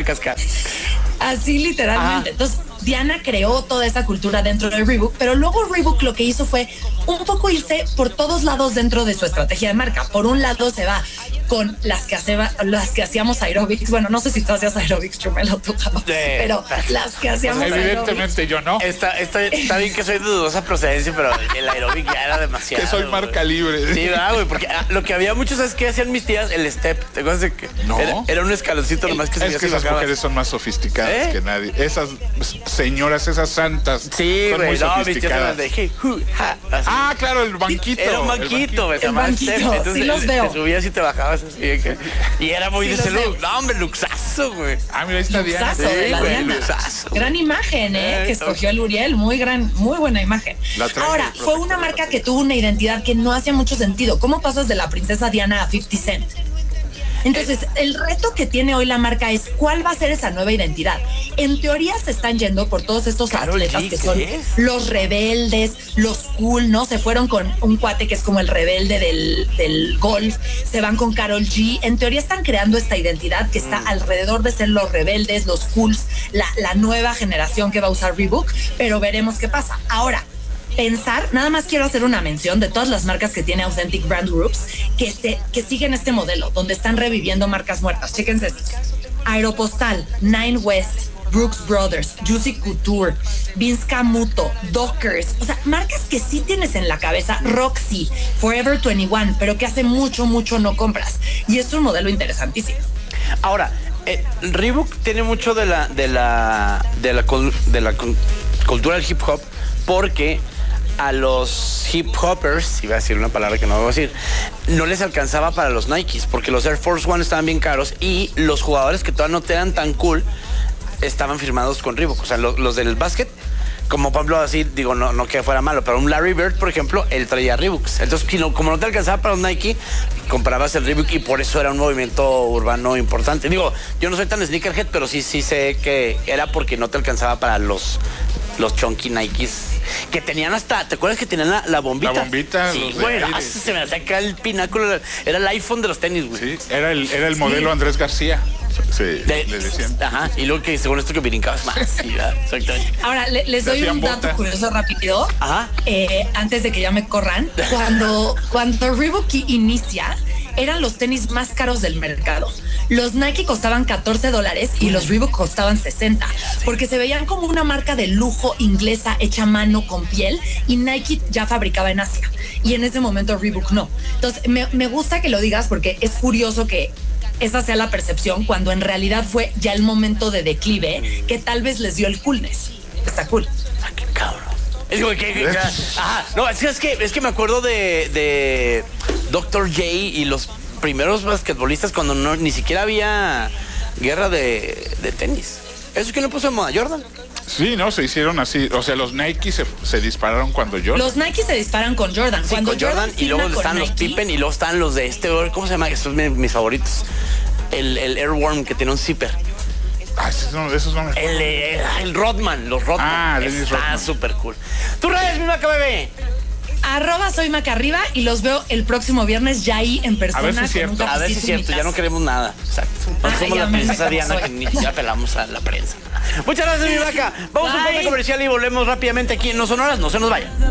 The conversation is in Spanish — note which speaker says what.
Speaker 1: cascada.
Speaker 2: Así literalmente. Entonces, Diana creó toda esa cultura dentro de Reebok, pero luego Reebok lo que hizo fue un poco irse por todos lados dentro de su estrategia de marca. Por un lado se va con las que hacíamos aerobics. Bueno, no sé si tú hacías aerobics, Chumelo, tú jamás, pero las que hacíamos
Speaker 3: evidentemente
Speaker 2: aerobics.
Speaker 3: yo no.
Speaker 1: Está bien que soy de dudosa procedencia, pero el aerobic ya era demasiado.
Speaker 3: Que soy marca libre.
Speaker 1: Sí, güey, porque lo que había muchos, ¿sabes qué hacían mis tías? El step. ¿Te acuerdas de que
Speaker 3: No.
Speaker 1: era un escaloncito nomás que se
Speaker 3: Es que esas mujeres son más sofisticadas que nadie. Esas señoras, esas santas.
Speaker 1: Sí,
Speaker 3: son
Speaker 1: güey,
Speaker 3: muy
Speaker 1: no, mis tías
Speaker 3: sofisticadas.
Speaker 1: de hey,
Speaker 3: Ah, claro, el banquito.
Speaker 1: Era un banquito, güey, se llamaba
Speaker 2: banquito,
Speaker 1: step. Entonces
Speaker 2: sí los veo.
Speaker 1: te subías y te bajabas así. Y era muy
Speaker 2: Sí
Speaker 1: de
Speaker 2: los
Speaker 1: ese
Speaker 2: veo.
Speaker 1: look. No, hombre, luxazo, güey.
Speaker 3: Ah, mira, ahí está Diana.
Speaker 2: Luxazo de la
Speaker 1: güey,
Speaker 2: Diana.
Speaker 1: luxazo.
Speaker 2: Gran imagen, que escogió el Uriel, muy buena imagen.
Speaker 3: La traje
Speaker 2: Ahora,
Speaker 3: de
Speaker 2: fue una
Speaker 3: protector,
Speaker 2: marca que tuvo una identidad que no hacía mucho sentido. ¿Cómo pasas de la princesa Diana a 50 Cent? Entonces, el reto que tiene hoy la marca es cuál va a ser esa nueva identidad. En teoría se están yendo por todos estos
Speaker 1: Karol
Speaker 2: atletas
Speaker 1: G,
Speaker 2: que son
Speaker 1: ¿qué es?
Speaker 2: los rebeldes, los cool, ¿no? Se fueron con un cuate que es como el rebelde del golf, se van con Karol G. En teoría están creando esta identidad que está alrededor de ser los rebeldes, los cools, la nueva generación que va a usar Reebok, pero veremos qué pasa. Ahora, nada más quiero hacer una mención de todas las marcas que tiene Authentic Brand Groups que siguen este modelo, donde están reviviendo marcas muertas. Chéquense esto. Aeropostal, Nine West, Brooks Brothers, Juicy Couture, Vince Camuto, Dockers. O sea, marcas que sí tienes en la cabeza, Roxy, Forever 21, pero que hace mucho no compras. Y es un modelo interesantísimo.
Speaker 1: Ahora, Reebok tiene mucho de la cultura del hip hop porque a los hip hoppers, iba a decir una palabra que no voy a decir, no les alcanzaba para los Nikes, porque los Air Force One estaban bien caros y los jugadores que todavía no eran tan cool estaban firmados con Reebok. O sea, los del básquet, como Pablo así, digo, no que fuera malo, pero un Larry Bird, por ejemplo, él traía Reeboks. Entonces, como no te alcanzaba para un Nike, comprabas el Reebok y por eso era un movimiento urbano importante. Digo, yo no soy tan sneakerhead, pero sí sé que era porque no te alcanzaba para los chunky Nikes que tenían hasta, ¿te acuerdas que tenían la bombita?
Speaker 3: La bombita,
Speaker 1: sí,
Speaker 3: los de
Speaker 1: güey,
Speaker 3: aire.
Speaker 1: se me saca el pináculo, era el iPhone de los tenis, güey.
Speaker 3: Sí, era el modelo Andrés García. Sí, le decían.
Speaker 1: Ajá, y luego que según esto que brincabas más. Sí, exactamente.
Speaker 2: Ahora, les doy un dato curioso rápido.
Speaker 1: Ajá.
Speaker 2: Antes de que ya me corran. Cuando Reebok inicia, eran los tenis más caros del mercado. Los Nike costaban $14 y los Reebok costaban 60, porque se veían como una marca de lujo inglesa hecha a mano con piel y Nike ya fabricaba en Asia. Y en ese momento Reebok no. Entonces, me gusta que lo digas porque es curioso que esa sea la percepción cuando en realidad fue ya el momento de declive que tal vez les dio el coolness. Está cool.
Speaker 1: Ah, qué cabrón. Es como que ajá. No, es que me acuerdo de Dr. J y los primeros basquetbolistas cuando ni siquiera había guerra de tenis. ¿Eso quién lo puso en moda? ¿Jordan?
Speaker 3: Sí, no, se hicieron así. O sea, los Nike se dispararon cuando Jordan.
Speaker 2: Los Nike se disparan con Jordan.
Speaker 1: Sí,
Speaker 2: Cuando
Speaker 1: con Jordan y luego están los Pippen y luego están los de ¿cómo se llama? Estos son mis favoritos. El Airworm que tiene un zipper.
Speaker 3: Ah, esos son
Speaker 1: El Rodman, los Rodman.
Speaker 3: Ah, Dennis
Speaker 1: está
Speaker 3: Rodman.
Speaker 1: súper cool. ¿Tú redes, mi vaca bebé?
Speaker 2: @soy Maca arriba y los veo el próximo viernes ya ahí en persona.
Speaker 3: A ver si es cierto.
Speaker 1: A ver si es cierto, ya no queremos nada. Exacto. No somos
Speaker 2: ya
Speaker 1: la
Speaker 2: me
Speaker 1: princesa
Speaker 2: cómo
Speaker 1: Diana
Speaker 2: soy.
Speaker 1: que ni siquiera pelamos a la prensa. Muchas gracias, mi vaca. Vamos a un
Speaker 2: Bye.
Speaker 1: corte comercial y volvemos rápidamente aquí en No Sonoras. No se nos vayan.